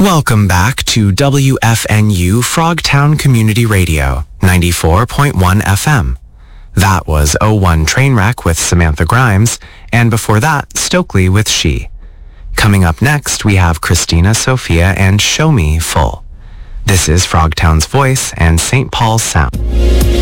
Welcome back to WFNU Frogtown Community Radio, 94.1 FM. That was 01 Trainwreck with Samantha Grimes, and before that, Stokely with She. Coming up next, we have Christina Sophia and Show Me Full. This is Frogtown's Voice and St. Paul's Sound.